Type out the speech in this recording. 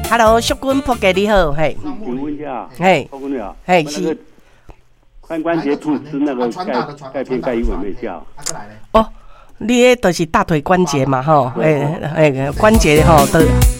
，Hello， 淑君仆家你好，嘿。 请问一下， 嘿， 包公你好， 嘿是。 髋关节吐司那个钙片钙油有没有效？ 哦，你迄就是大腿关节嘛，吼，关节吼都。